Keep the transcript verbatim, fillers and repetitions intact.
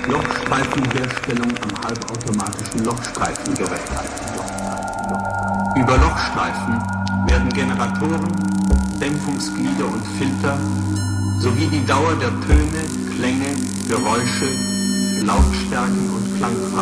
Lochstreifenherstellung am halbautomatischen Lochstreifengerät. Über Lochstreifen werden Generatoren, Dämpfungsglieder und Filter sowie die Dauer der Töne, Klänge, Geräusche, Lautstärken und Klangfarben